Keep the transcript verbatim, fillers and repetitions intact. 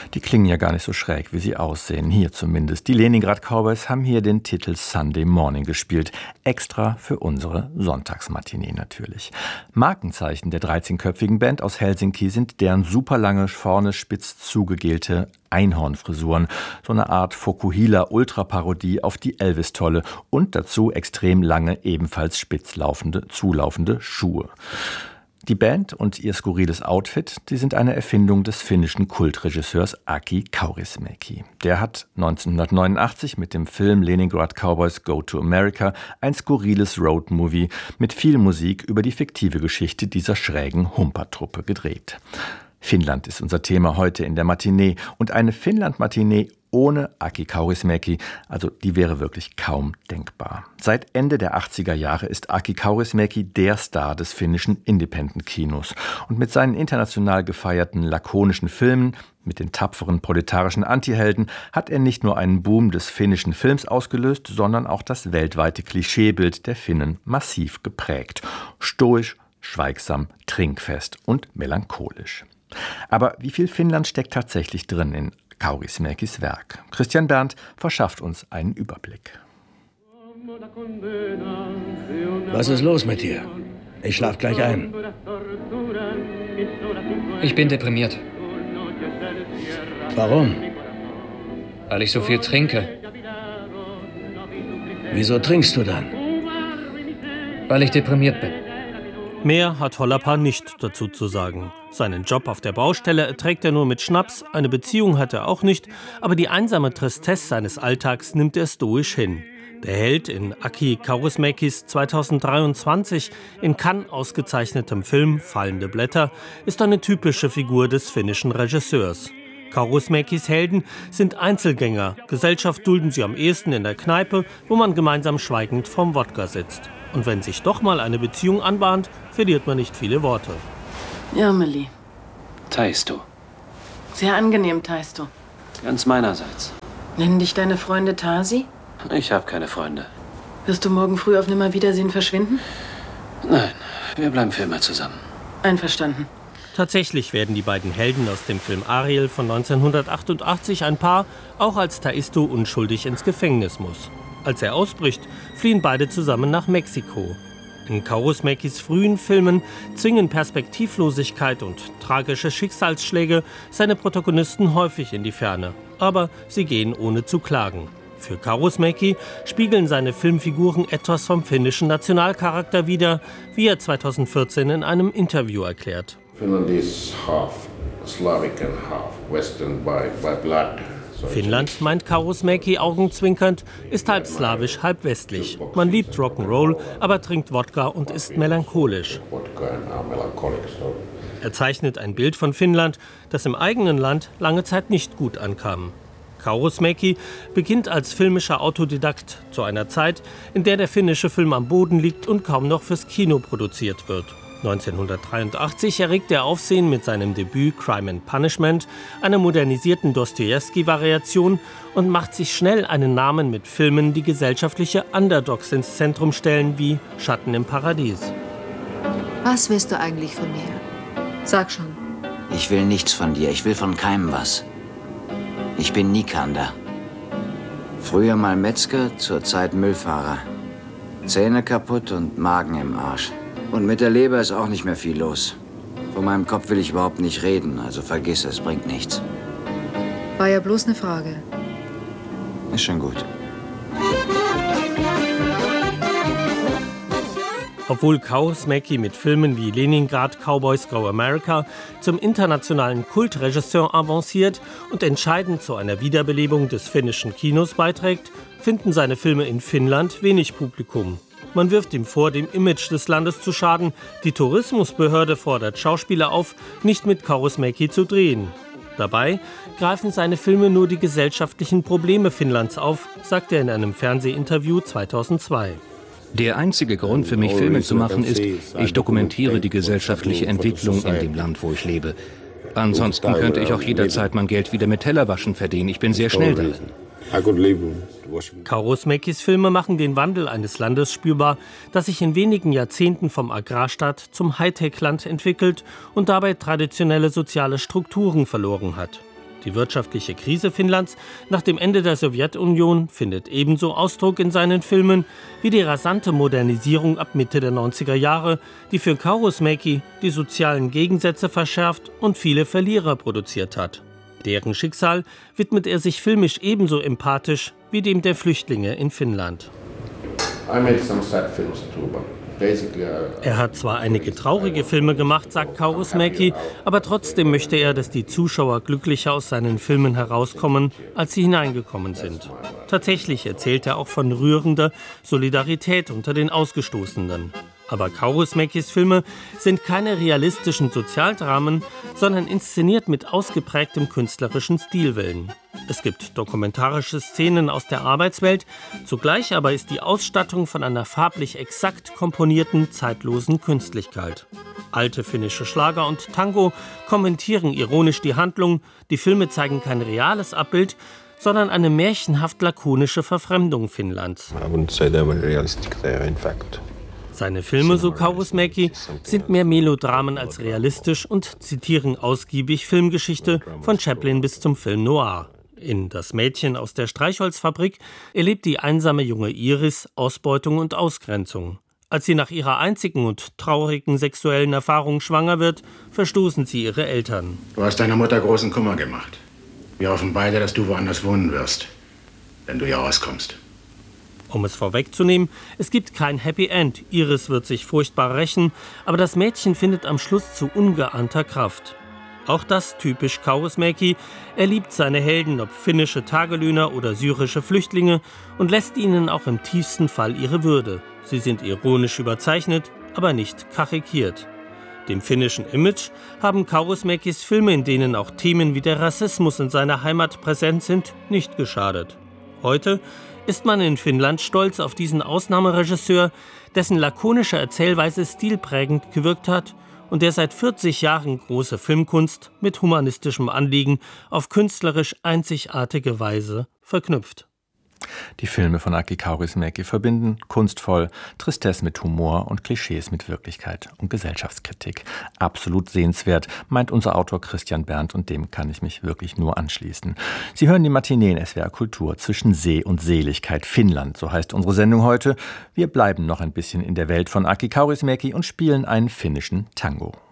Die klingen ja gar nicht so schräg, wie sie aussehen. Hier zumindest. Die Leningrad Cowboys haben hier den Titel Sunday Morning gespielt. Extra für unsere Sonntagsmatinee natürlich. Markenzeichen der dreizehnköpfigen Band aus Helsinki sind deren superlange, vorne spitz zugegelte Einhornfrisuren. So eine Art Fokuhila-Ultra-Parodie auf die Elvis-Tolle. Und dazu extrem lange, ebenfalls spitz laufende, zulaufende Schuhe. Die Band und ihr skurriles Outfit, die sind eine Erfindung des finnischen Kultregisseurs Aki Kaurismäki. Der hat neunzehnhundertneunundachtzig mit dem Film Leningrad Cowboys Go to America ein skurriles Roadmovie mit viel Musik über die fiktive Geschichte dieser schrägen Humpertruppe gedreht. Finnland ist unser Thema heute in der Matinee. Und eine Finnland-Matinee ohne Aki Kaurismäki, also die wäre wirklich kaum denkbar. Seit Ende der achtziger Jahre ist Aki Kaurismäki der Star des finnischen Independent-Kinos. Und mit seinen international gefeierten lakonischen Filmen, mit den tapferen proletarischen Antihelden, hat er nicht nur einen Boom des finnischen Films ausgelöst, sondern auch das weltweite Klischeebild der Finnen massiv geprägt. Stoisch, schweigsam, trinkfest und melancholisch. Aber wie viel Finnland steckt tatsächlich drin in Kaurismäkis Werk? Christian Berndt verschafft uns einen Überblick. Was ist los mit dir? Ich schlaf gleich ein. Ich bin deprimiert. Warum? Weil ich so viel trinke. Wieso trinkst du dann? Weil ich deprimiert bin. Mehr hat Hollapa nicht dazu zu sagen. Seinen Job auf der Baustelle erträgt er nur mit Schnaps, eine Beziehung hat er auch nicht, aber die einsame Tristesse seines Alltags nimmt er stoisch hin. Der Held in Aki Kaurismäkis zweitausenddreiundzwanzig in Cannes ausgezeichnetem Film Fallende Blätter ist eine typische Figur des finnischen Regisseurs. Kaurismäkis Helden sind Einzelgänger. Gesellschaft dulden sie am ehesten in der Kneipe, wo man gemeinsam schweigend vorm Wodka sitzt. Und wenn sich doch mal eine Beziehung anbahnt, verliert man nicht viele Worte. Irmeli. Taisto. Sehr angenehm, Taisto. Ganz meinerseits. Nennen dich deine Freunde Tasi? Ich habe keine Freunde. Wirst du morgen früh auf Nimmerwiedersehen verschwinden? Nein, wir bleiben für immer zusammen. Einverstanden. Tatsächlich werden die beiden Helden aus dem Film Ariel von neunzehnhundertachtundachtzig ein Paar, auch als Taisto unschuldig ins Gefängnis muss. Als er ausbricht, fliehen beide zusammen nach Mexiko. In Kaurismäkis frühen Filmen zwingen Perspektivlosigkeit und tragische Schicksalsschläge seine Protagonisten häufig in die Ferne. Aber sie gehen ohne zu klagen. Für Kaurismäki spiegeln seine Filmfiguren etwas vom finnischen Nationalcharakter wider, wie er zweitausendvierzehn in einem Interview erklärt. Finland is half Slavic and half Western by, by blood. Finnland, meint Kaurismäki augenzwinkernd, ist halb slawisch, halb westlich. Man liebt Rock'n'Roll, aber trinkt Wodka und ist melancholisch. Er zeichnet ein Bild von Finnland, das im eigenen Land lange Zeit nicht gut ankam. Kaurismäki beginnt als filmischer Autodidakt zu einer Zeit, in der der finnische Film am Boden liegt und kaum noch fürs Kino produziert wird. neunzehnhundertdreiundachtzig erregt er Aufsehen mit seinem Debüt Crime and Punishment, einer modernisierten Dostojewski-Variation, und macht sich schnell einen Namen mit Filmen, die gesellschaftliche Underdogs ins Zentrum stellen, wie Schatten im Paradies. Was willst du eigentlich von mir? Sag schon. Ich will nichts von dir, ich will von keinem was. Ich bin Nikander. Früher mal Metzger, zurzeit Müllfahrer. Zähne kaputt und Magen im Arsch. Und mit der Leber ist auch nicht mehr viel los. Von meinem Kopf will ich überhaupt nicht reden, also vergiss es, bringt nichts. War ja bloß eine Frage. Ist schon gut. Obwohl Kaurismäki mit Filmen wie Leningrad Cowboys Go America zum internationalen Kultregisseur avanciert und entscheidend zu einer Wiederbelebung des finnischen Kinos beiträgt, finden seine Filme in Finnland wenig Publikum. Man wirft ihm vor, dem Image des Landes zu schaden. Die Tourismusbehörde fordert Schauspieler auf, nicht mit Kaurismäki zu drehen. Dabei greifen seine Filme nur die gesellschaftlichen Probleme Finnlands auf, sagt er in einem Fernsehinterview zweitausendzwei. Der einzige Grund für mich, Filme zu machen, ist, ich dokumentiere die gesellschaftliche Entwicklung in dem Land, wo ich lebe. Ansonsten könnte ich auch jederzeit mein Geld wieder mit Tellerwaschen verdienen. Ich bin sehr schnell darin. Kaurismäkis Filme machen den Wandel eines Landes spürbar, das sich in wenigen Jahrzehnten vom Agrarstaat zum Hightech-Land entwickelt und dabei traditionelle soziale Strukturen verloren hat. Die wirtschaftliche Krise Finnlands nach dem Ende der Sowjetunion findet ebenso Ausdruck in seinen Filmen wie die rasante Modernisierung ab Mitte der neunziger Jahre, die für Kaurismäki die sozialen Gegensätze verschärft und viele Verlierer produziert hat. Deren Schicksal widmet er sich filmisch ebenso empathisch wie dem der Flüchtlinge in Finnland. I made some sad films too, but Er hat zwar einige traurige Filme gemacht, sagt Kaurismäki, aber trotzdem möchte er, dass die Zuschauer glücklicher aus seinen Filmen herauskommen, als sie hineingekommen sind. Tatsächlich erzählt er auch von rührender Solidarität unter den Ausgestoßenen. Aber Kaurismäkis Filme sind keine realistischen Sozialdramen, sondern inszeniert mit ausgeprägtem künstlerischen Stilwillen. Es gibt dokumentarische Szenen aus der Arbeitswelt, zugleich aber ist die Ausstattung von einer farblich exakt komponierten, zeitlosen Künstlichkeit. Alte finnische Schlager und Tango kommentieren ironisch die Handlung, die Filme zeigen kein reales Abbild, sondern eine märchenhaft lakonische Verfremdung Finnlands. I wouldn't say they were realistic there, in fact. Seine Filme, so Kaurismäki, sind mehr Melodramen als realistisch und zitieren ausgiebig Filmgeschichte von Chaplin bis zum Film Noir. In Das Mädchen aus der Streichholzfabrik erlebt die einsame junge Iris Ausbeutung und Ausgrenzung. Als sie nach ihrer einzigen und traurigen sexuellen Erfahrung schwanger wird, verstoßen sie ihre Eltern. Du hast deiner Mutter großen Kummer gemacht. Wir hoffen beide, dass du woanders wohnen wirst, wenn du hier rauskommst. Um es vorwegzunehmen, es gibt kein Happy End. Iris wird sich furchtbar rächen, aber das Mädchen findet am Schluss zu ungeahnter Kraft. Auch das typisch Kaurismäki. Er liebt seine Helden, ob finnische Tagelöhner oder syrische Flüchtlinge, und lässt ihnen auch im tiefsten Fall ihre Würde. Sie sind ironisch überzeichnet, aber nicht karikiert. Dem finnischen Image haben Kaurismäkis Filme, in denen auch Themen wie der Rassismus in seiner Heimat präsent sind, nicht geschadet. Heute ist man in Finnland stolz auf diesen Ausnahmeregisseur, dessen lakonische Erzählweise stilprägend gewirkt hat und der seit vierzig Jahren große Filmkunst mit humanistischem Anliegen auf künstlerisch einzigartige Weise verknüpft. Die Filme von Aki Kaurismäki verbinden kunstvoll Tristesse mit Humor und Klischees mit Wirklichkeit und Gesellschaftskritik. Absolut sehenswert, meint unser Autor Christian Berndt, und dem kann ich mich wirklich nur anschließen. Sie hören die Matinee in S W R Kultur zwischen See und Seligkeit. Finnland, so heißt unsere Sendung heute. Wir bleiben noch ein bisschen in der Welt von Aki Kaurismäki und spielen einen finnischen Tango.